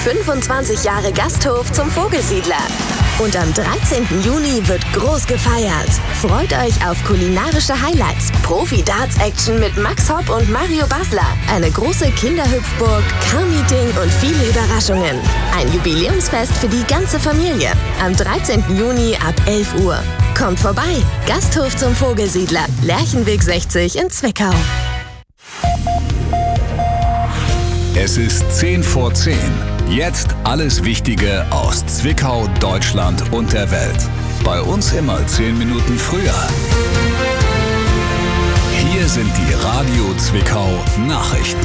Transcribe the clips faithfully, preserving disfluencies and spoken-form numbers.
fünfundzwanzig Jahre Gasthof zum Vogelsiedler. Und am dreizehnten Juni wird groß gefeiert. Freut euch auf kulinarische Highlights, Profi-Darts-Action mit Max Hopp und Mario Basler, eine große Kinderhüpfburg, Car-Meeting und viele Überraschungen. Ein Jubiläumsfest für die ganze Familie. Am dreizehnten Juni ab elf Uhr. Kommt vorbei. Gasthof zum Vogelsiedler, Lerchenweg sechzig in Zwickau. Es ist zehn vor zehn. Jetzt alles Wichtige aus Zwickau, Deutschland und der Welt. Bei uns immer zehn Minuten früher. Hier sind die Radio Zwickau Nachrichten.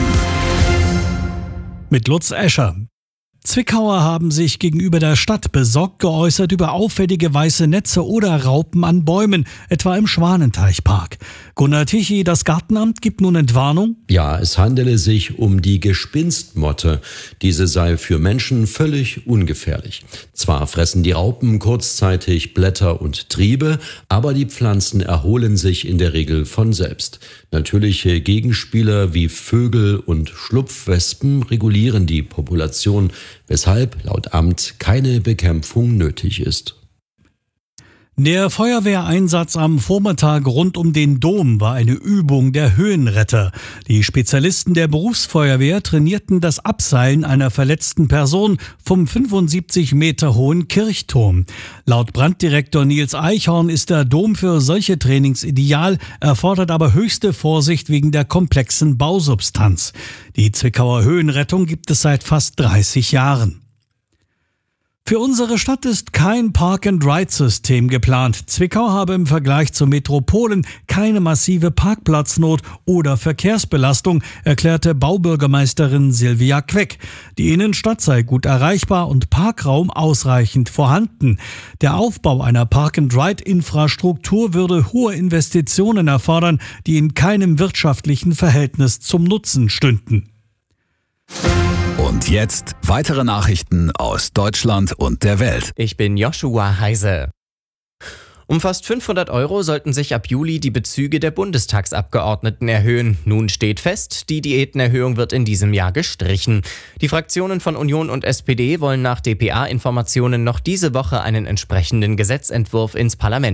Mit Lutz Escher. Zwickauer haben sich gegenüber der Stadt besorgt geäußert über auffällige weiße Netze oder Raupen an Bäumen, etwa im Schwanenteichpark. Gunnar Tichy, das Gartenamt gibt nun Entwarnung? Ja, es handele sich um die Gespinstmotte. Diese sei für Menschen völlig ungefährlich. Zwar fressen die Raupen kurzzeitig Blätter und Triebe, aber die Pflanzen erholen sich in der Regel von selbst. Natürliche Gegenspieler wie Vögel und Schlupfwespen regulieren die Population, weshalb laut Amt keine Bekämpfung nötig ist. Der Feuerwehreinsatz am Vormittag rund um den Dom war eine Übung der Höhenretter. Die Spezialisten der Berufsfeuerwehr trainierten das Abseilen einer verletzten Person vom fünfundsiebzig Meter hohen Kirchturm. Laut Branddirektor Nils Eichhorn ist der Dom für solche Trainings ideal, erfordert aber höchste Vorsicht wegen der komplexen Bausubstanz. Die Zwickauer Höhenrettung gibt es seit fast dreißig Jahren. Für unsere Stadt ist kein Park-and-Ride-System geplant. Zwickau habe im Vergleich zu Metropolen keine massive Parkplatznot oder Verkehrsbelastung, erklärte Baubürgermeisterin Silvia Queck. Die Innenstadt sei gut erreichbar und Parkraum ausreichend vorhanden. Der Aufbau einer Park-and-Ride-Infrastruktur würde hohe Investitionen erfordern, die in keinem wirtschaftlichen Verhältnis zum Nutzen stünden. Und jetzt weitere Nachrichten aus Deutschland und der Welt. Ich bin Joshua Heise. Um fast fünfhundert Euro sollten sich ab Juli die Bezüge der Bundestagsabgeordneten erhöhen. Nun steht fest, die Diätenerhöhung wird in diesem Jahr gestrichen. Die Fraktionen von Union und S P D wollen nach D P A-Informationen noch diese Woche einen entsprechenden Gesetzentwurf ins Parlament